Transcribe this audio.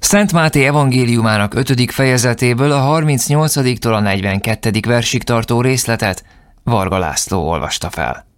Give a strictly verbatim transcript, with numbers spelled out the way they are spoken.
Szent Máté evangéliumának ötödik fejezetéből a harmincnyolcadiktól a negyvenkettedik versig tartó részletet Varga László olvasta fel.